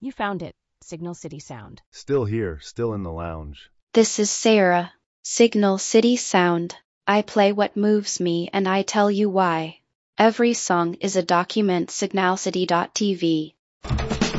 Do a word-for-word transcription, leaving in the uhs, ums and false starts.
You found it. Signal City Sound. Still here, still in the lounge. This is Sarah. Signal City Sound. I play what moves me and I tell you why. Every song is a document. Signal City dot T V.